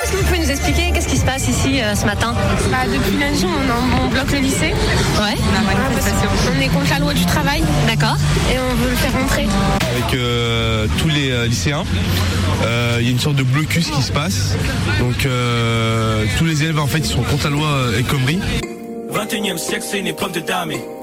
est-ce que vous pouvez nous expliquer qu'est-ce qui se passe ici ce matin? Depuis lundi, on bloque le lycée. Ouais. On est contre la loi du travail. D'accord. Et on veut le faire rentrer. Avec tous les lycéens, il y a une sorte de blocus qui se passe. Donc tous les élèves en fait ils sont contre la loi El Khomri. 21e siècle, c'est une épreuve de dame.